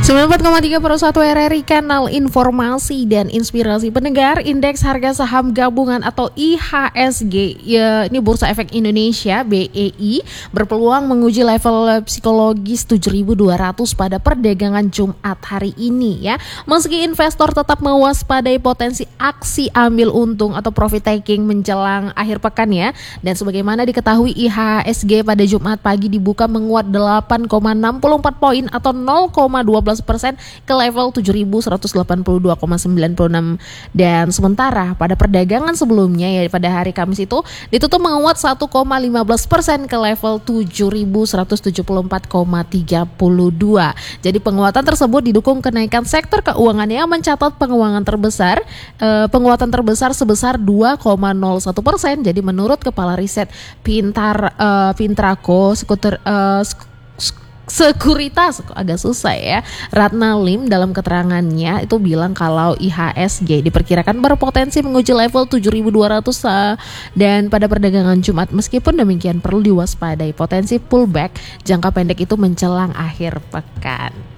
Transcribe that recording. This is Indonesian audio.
94,3 per 1 RRI, kanal informasi dan inspirasi pendengar. Indeks harga saham gabungan atau IHSG, ya, ini Bursa Efek Indonesia BEI, berpeluang menguji level psikologis 7.200 pada perdagangan Jumat hari ini ya. Meski investor tetap mewaspadai potensi aksi ambil untung atau profit taking menjelang akhir pekan ya. Dan sebagaimana diketahui, IHSG pada Jumat pagi dibuka menguat 8,64 poin atau 0,12% ke level 7.182,96. Dan sementara pada perdagangan sebelumnya ya, pada hari Kamis itu ditutup menguat 1,15% ke level 7.174,32. Jadi penguatan tersebut didukung kenaikan sektor keuangan yang mencatat penguatan terbesar sebesar 2,01%. Jadi menurut Kepala Riset Pintraco Sekuritas, agak susah ya, Ratna Lim, dalam keterangannya itu bilang kalau IHSG diperkirakan berpotensi menguji level 7.200 dan pada perdagangan Jumat. Meskipun demikian perlu diwaspadai potensi pullback jangka pendek itu menjelang akhir pekan.